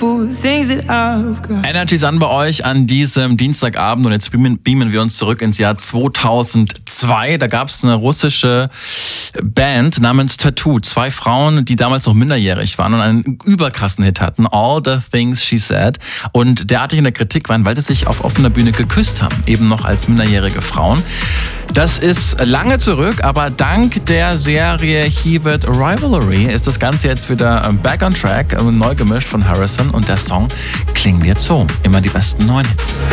beautiful things that I've got. Energy ist an bei euch an diesem Dienstagabend und jetzt beamen wir uns zurück ins Jahr 2002. Da gab es eine russische Band namens Tattoo. 2 Frauen, die damals noch minderjährig waren und einen überkrassen Hit hatten. All the Things She Said. Und derartig in der Kritik waren, weil sie sich auf offener Bühne geküsst haben. Eben noch als minderjährige Frauen. Das ist lange zurück, aber dank der Serie Hewitt Rivalry ist das Ganze jetzt wieder back on track, neu gemischt von Harrison und der Song klingt jetzt so. Immer die besten neuen Hits.